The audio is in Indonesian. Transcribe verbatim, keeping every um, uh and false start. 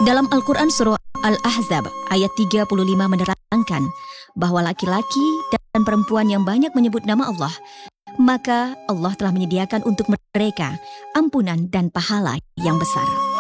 Dalam Al-Quran surah Al-Ahzab ayat tiga puluh lima menerangkan bahwa laki-laki dan perempuan yang banyak menyebut nama Allah, maka Allah telah menyediakan untuk mereka ampunan dan pahala yang besar.